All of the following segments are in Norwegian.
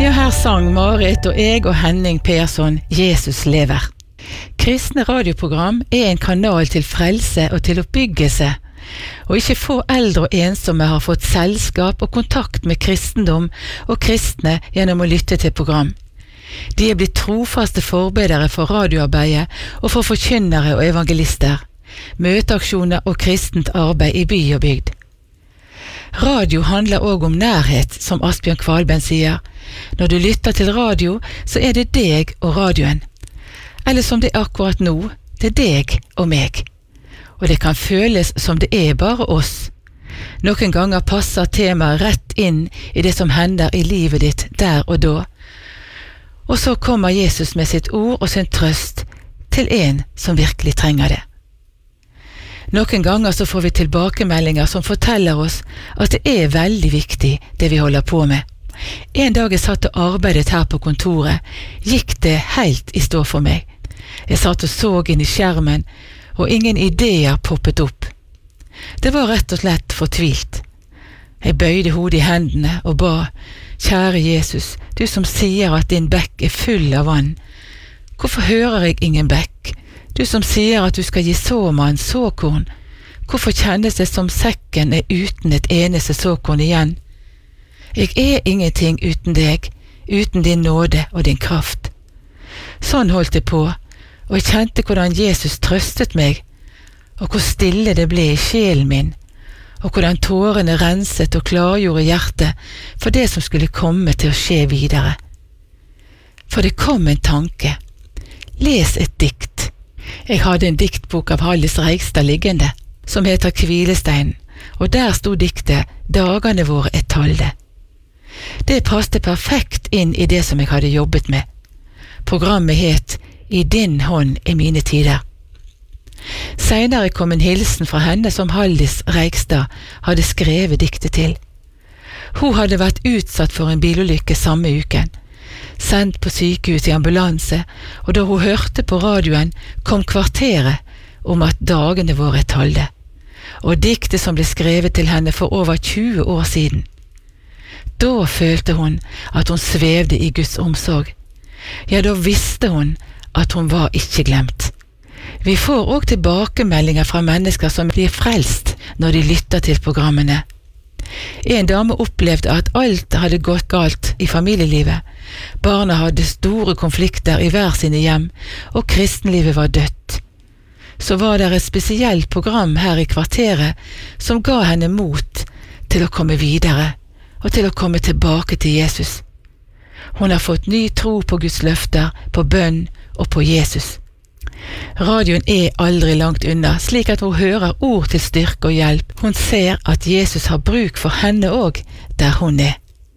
Ja, her sang Marit og jeg og Henning Persson Jesus lever. Kristne radioprogram en kanal til frelse og til oppbyggelse, og ikke få eldre og ensomme har fått selskap og kontakt med kristendom og kristne gjennom å lytte til program. De blitt trofaste forbedere for radioarbeidet og for forkynnere og evangelister, møteaksjoner og kristent arbeid i by og bygd. Radio handler også om nærhet, som Asbjørn Kvalbein sier. Når du lytter til radio, så det deg og radioen. Eller som det akkurat nå, det deg og meg. Og det kan føles som det bare oss. Noen ganger passer temaet rett inn i det som hender i livet ditt der og da. Og så kommer Jesus med sitt ord og sin trøst til en som virkelig trenger det. Noen ganger så får vi tilbakemeldinger som forteller oss at det veldig viktig det vi holder på med. En dag jeg satt og arbeidet her på kontoret, gikk det helt i stå for meg. Jeg satt og så inn i skjermen, og ingen ideer poppet opp. Det var rett og slett fortvilt. Jeg bøyde hodet i hendene og ba, kjære Jesus, du som sier at din bekk full av vann, hvorfor hører jeg ingen bekk? Du som sier at du skal gi såmann såkorn, hvorfor kjennes det som sekken uten et eneste såkorn igjen? Jeg ingenting uten deg, uten din nåde og din kraft. Sånn holdt jeg på, og jeg kjente hvordan Jesus trøstet meg, og hvor stille det ble i sjelen min, og hvordan tårene renset og klargjorde hjertet for det som skulle komme til å skje videre. For det kom en tanke. Les et dikt. Jeg hadde en diktbok av Hallis Reigstad liggende, som heter Kvilesteinen, og der stod diktet «Dagene våre talde». Det passte perfekt inn i det som jeg hadde jobbet med. Programmet het «I din hånd mine tider». Senere kom en hilsen fra henne som Hallis Reigstad hadde skrevet diktet til. Hun hadde vært utsatt for en bilulykke samme uken, sendt på sykehus i ambulanse, og da hun hørte på radioen, kom kvarteret om at dagene våre talde, og diktet som ble skrevet til henne for over 20 år siden. Da følte hun at hun svevde i Guds omsorg. Ja, da visste hun at hun var ikke glemt. Vi får også tilbakemeldinger fra mennesker som blir frelst når de lytter til programmene. En dame opplevde at alt hadde gått galt i familielivet. Barna hadde store konflikter i hver sine hjem, og kristenlivet var dødt. Så var det et spesielt program her i kvarteret som ga henne mot til å komme videre, og til å komme tilbake til Jesus. Hun har fått ny tro på Guds løfter, på bønn og på Jesus. Radioen aldri langt unna, slik at hun hører ord til styrke og hjelp. Hun ser at Jesus har bruk for henne også, der hun er.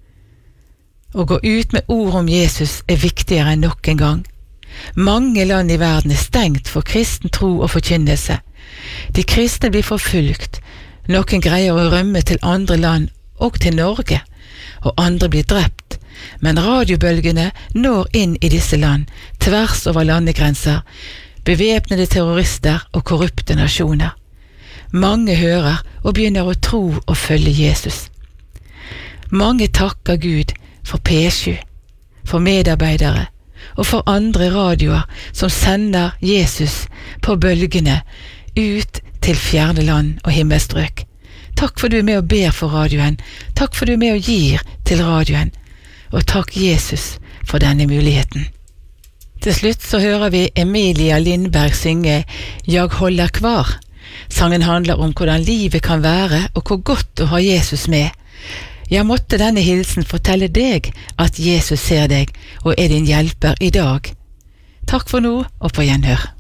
Å gå ut med ord om Jesus viktigere enn noen gang. Mange land i verden stengt for kristen tro og forkynnelse. De kristne blir forfulgt. Noen greier å rømme til andre land, og til Norge, og andre blir drept. Men radiobølgene når inn i disse land, tvers over landegrenser, bevæpnede terrorister og korrupte nasjoner. Mange hører og begynner å tro og følge Jesus. Mange takker Gud for P7, for medarbeidere og for andre radioer som sender Jesus på bølgene ut til fjerne land og himmelstrøk. Takk for du med og ber for radioen. Takk for du med og gir til radioen. Og takk Jesus for denne muligheten. Til slutt så hører vi Emilia Lindberg synge «Jag håller kvar». Sangen handler om hvordan livet kan være, og hvor godt å ha Jesus med. Jeg måtte denne hilsen fortelle deg at Jesus ser deg, og din hjelper i dag. Takk for nå, og på gjenhør.